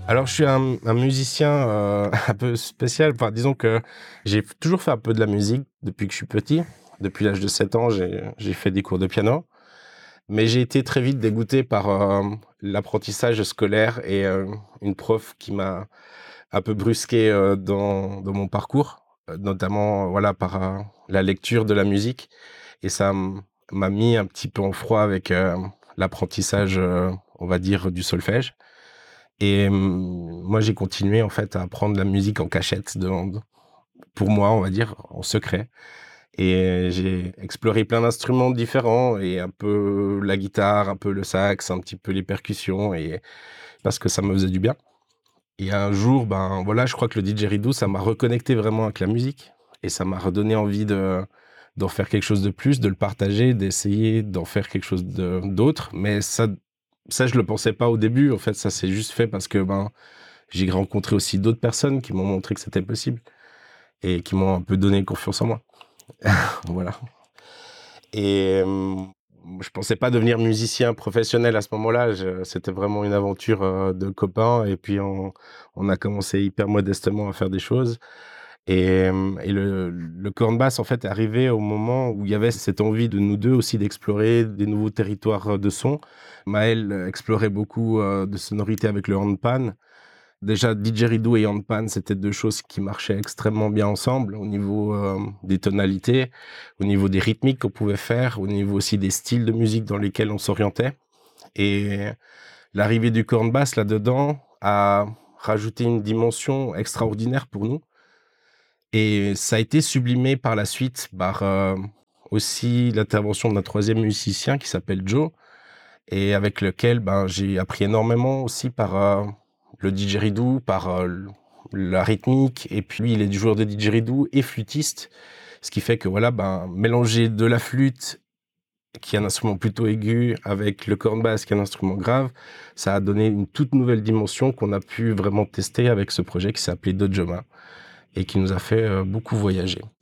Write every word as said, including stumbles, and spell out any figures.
Alors, je suis un, un musicien euh, un peu spécial. Enfin, disons que j'ai toujours fait un peu de la musique depuis que je suis petit. Depuis l'âge de sept ans, j'ai, j'ai fait des cours de piano. Mais j'ai été très vite dégoûté par euh, l'apprentissage scolaire et euh, une prof qui m'a un peu brusqué euh, dans, dans mon parcours, euh, notamment euh, voilà, par euh, la lecture de la musique. Et ça m- m'a mis un petit peu en froid avec euh, l'apprentissage, euh, on va dire, du solfège. Et hum, moi, j'ai continué en fait à apprendre la musique en cachette, de- pour moi, on va dire, en secret. Et j'ai exploré plein d'instruments différents et un peu la guitare, un peu le sax, un petit peu les percussions, et parce que ça me faisait du bien. Et un jour, ben voilà, je crois que le didgeridoo, ça m'a reconnecté vraiment avec la musique et ça m'a redonné envie de d'en faire quelque chose de plus, de le partager, d'essayer d'en faire quelque chose de- d'autre. Mais ça, ça, je le pensais pas au début. En fait, ça s'est juste fait parce que ben j'ai rencontré aussi d'autres personnes qui m'ont montré que c'était possible et qui m'ont un peu donné confiance en moi. Voilà. Et euh, je pensais pas devenir musicien professionnel à ce moment-là. Je- C'était vraiment une aventure euh, de copains. Et puis on, on a commencé hyper modestement à faire des choses. Et, euh, et le, le corn bass en fait est arrivé au moment où il y avait cette envie de nous deux aussi d'explorer des nouveaux territoires de son. Maël euh, explorait beaucoup euh, de sonorités avec le handpan. Déjà, didgeridoo et handpan, c'était deux choses qui marchaient extrêmement bien ensemble au niveau euh, des tonalités, au niveau des rythmiques qu'on pouvait faire, au niveau aussi des styles de musique dans lesquels on s'orientait. Et l'arrivée du corn bass là-dedans a rajouté une dimension extraordinaire pour nous. Et ça a été sublimé par la suite par euh, aussi l'intervention d'un troisième musicien qui s'appelle Joe, et avec lequel ben, j'ai appris énormément aussi par euh, le didgeridoo, par euh, l- la rythmique. Et puis lui, il est joueur de didgeridoo et flûtiste, ce qui fait que voilà, ben, mélanger de la flûte, qui est un instrument plutôt aigu, avec le corn bass, qui est un instrument grave, ça a donné une toute nouvelle dimension qu'on a pu vraiment tester avec ce projet qui s'appelait Dojoma et qui nous a fait euh, beaucoup voyager.